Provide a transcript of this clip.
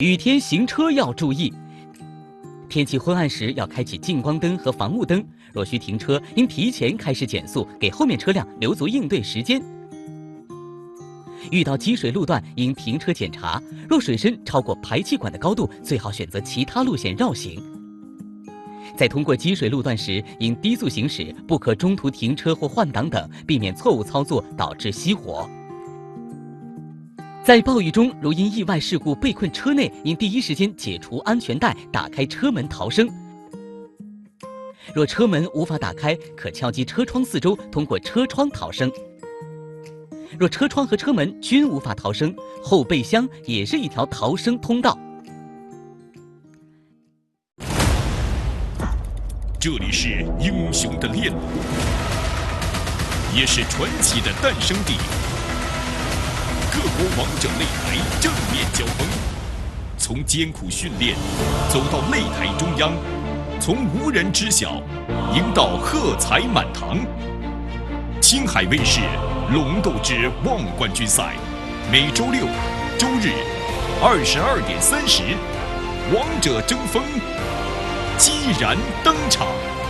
雨天行车要注意，天气昏暗时要开启近光灯和防雾灯。若需停车，应提前开始减速，给后面车辆留足应对时间。遇到积水路段，应停车检查。若水深超过排气管的高度，最好选择其他路线绕行。在通过积水路段时，应低速行驶，不可中途停车或换挡等，避免错误操作导致熄火。在暴雨中，如因意外事故被困车内，应第一时间解除安全带，打开车门逃生。若车门无法打开，可敲击车窗四周，通过车窗逃生。若车窗和车门均无法逃生，后备箱也是一条逃生通道。 这里是英雄的炼炉，也是传奇的诞生地。各国王者擂台正面交锋，从艰苦训练走到擂台中央，从无人知晓赢到喝彩满堂。青海卫视《龙斗之望冠军赛》，每周六、周日22点30，王者争锋激然登场。